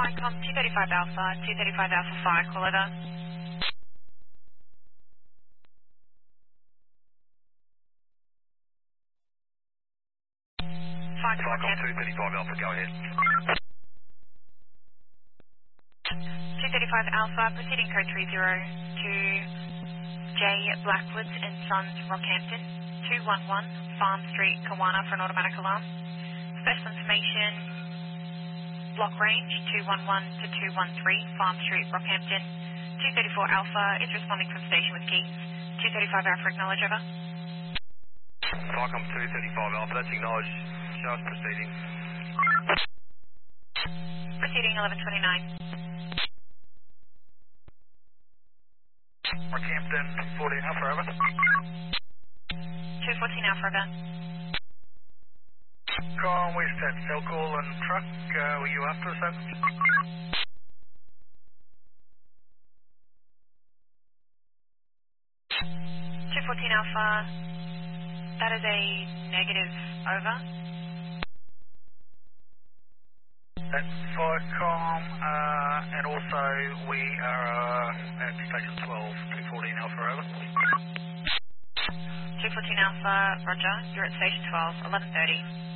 Ficom 235 Alpha, 235 Alpha Fire, call over. Ficom Ficom 235 Alpha, go ahead. 235 Alpha, proceeding code 30 to J Blackwoods and Sons, Rockhampton, 211 Farm Street, Kawana for an automatic alarm. Special information, block range 211 to 213 Farm Street, Rockhampton. 234 Alpha is responding from station with keys. 235 Alpha, acknowledge, over. Ficom 235 Alpha, that's acknowledged. Show us proceeding. Proceeding 1129. Rockhampton 14 Alpha, over. 214 Alpha, over. Con, we sent cell call and truck. Were you after us, over? 214 Alpha, that is a negative, over. That's Ficom, and also we are at station 12, 214 Alpha, over. 214 Alpha, roger, you're at station 12, 1130.